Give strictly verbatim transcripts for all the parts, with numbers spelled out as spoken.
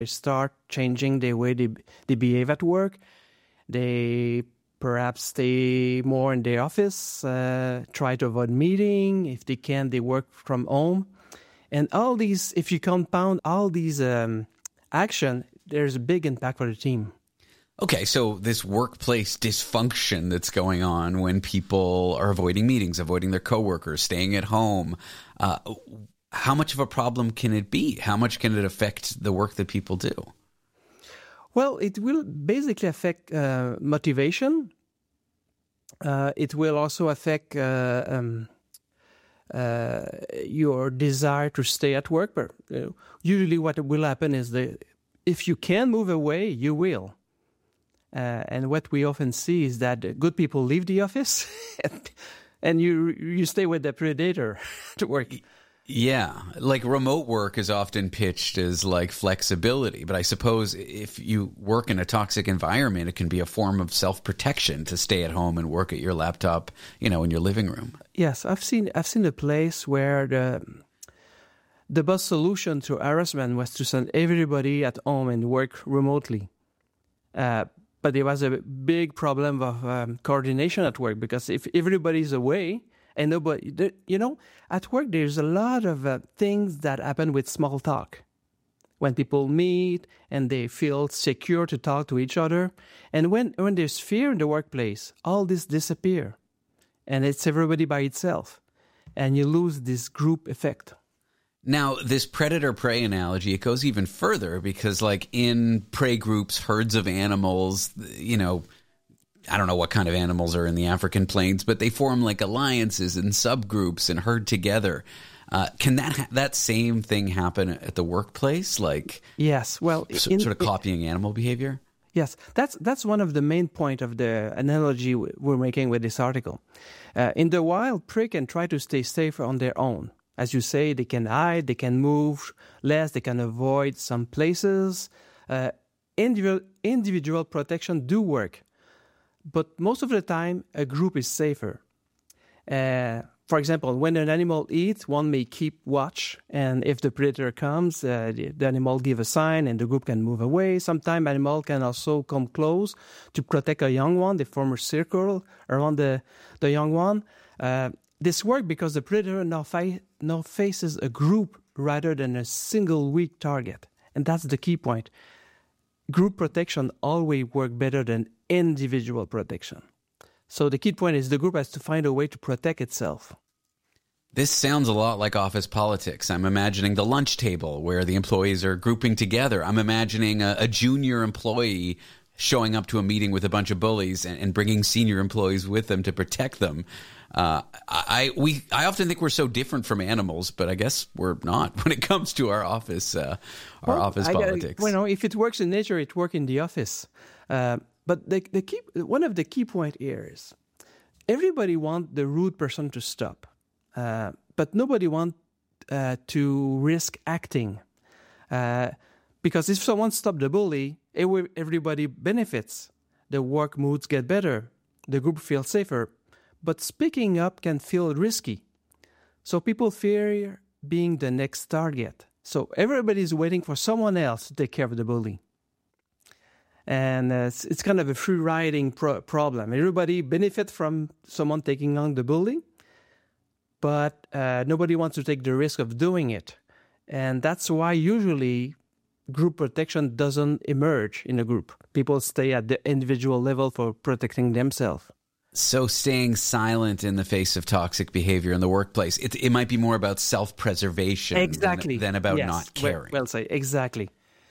They start changing the way they, they behave at work. They perhaps stay more in the office, uh, try to avoid meeting. If they can, they work from home. And all these, if you compound all these um, action, there's a big impact for the team. Okay, so this workplace dysfunction that's going on when people are avoiding meetings, avoiding their coworkers, staying at home, uh, how much of a problem can it be? How much can it affect the work that people do? Well, it will basically affect uh, motivation. Uh, it will also affect uh, um, uh, your desire to stay at work. But uh, usually what will happen is that if you can move away, you will. Uh, and what we often see is that good people leave the office and, and you you stay with the predator to work. Yeah, like remote work is often pitched as like flexibility, but I suppose if you work in a toxic environment, it can be a form of self-protection to stay at home and work at your laptop, you know, in your living room. Yes, I've seen I've seen a place where the the best solution to harassment was to send everybody at home and work remotely. Uh, but there was a big problem of um, coordination at work, because if everybody's away and nobody, you know, at work there's a lot of uh, things that happen with small talk. When people meet and they feel secure to talk to each other. And when, when there's fear in the workplace, all this disappear. And it's everybody by itself. And you lose this group effect. Now, this predator-prey analogy, it goes even further because, like, in prey groups, herds of animals, you know, I don't know what kind of animals are in the African plains, but they form, like, alliances and subgroups and herd together. Uh, can that ha- that same thing happen at the workplace? Like, yes, well, so, in, sort of copying animal behavior? Yes, that's that's one of the main point of the analogy we're making with this article. Uh, in the wild, prey can try to stay safe on their own. As you say, they can hide, they can move less, they can avoid some places. Uh, individual, individual protection do work, but most of the time, a group is safer. Uh, for example, when an animal eats, one may keep watch, and if the predator comes, uh, the, the animal give a sign and the group can move away. Sometimes animal can also come close to protect a young one. They form a circle around the, the young one. Uh, this works because the predator now, fi- now faces a group rather than a single weak target. And that's the key point. Group protection always works better than individual protection. So the key point is the group has to find a way to protect itself. This sounds a lot like office politics. I'm imagining the lunch table where the employees are grouping together. I'm imagining a, a junior employee showing up to a meeting with a bunch of bullies and, and bringing senior employees with them to protect them. Uh, I we I often think we're so different from animals, but I guess we're not when it comes to our office uh, our well, office I politics. Gotta, well, if it works in nature, it works in the office. Uh, but the the key one of the key point here is everybody wants the rude person to stop, uh, but nobody wants uh, to risk acting. Uh, because if someone stops the bully, it will, everybody benefits. The work moods get better. The group feels safer. But speaking up can feel risky. So people fear being the next target. So everybody is waiting for someone else to take care of the bully. And uh, it's, it's kind of a free riding pro- problem. Everybody benefits from someone taking on the bully, but uh, nobody wants to take the risk of doing it. And that's why usually group protection doesn't emerge in a group. People stay at the individual level for protecting themselves. So staying silent in the face of toxic behavior in the workplace, it, it might be more about self-preservation exactly. than, than about yes. not caring. Well, well said. Exactly.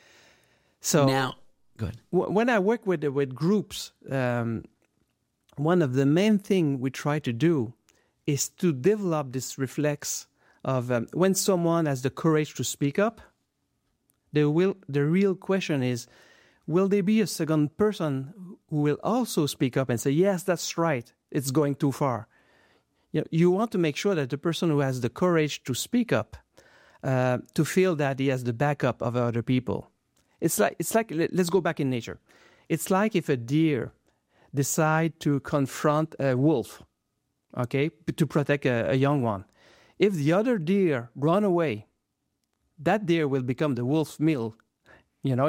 So now, go ahead. W- when I work with with groups, um, one of the main things we try to do is to develop this reflex of um, when someone has the courage to speak up, the will, the real question is, will there be a second person who will also speak up and say, yes, that's right, it's going too far? You know, you want to make sure that the person who has the courage to speak up, uh, to feel that he has the backup of other people. It's like, it's like, let's go back in nature. It's like if a deer decide to confront a wolf, okay, to protect a, a young one. If the other deer run away, that deer will become the wolf's meal. You know,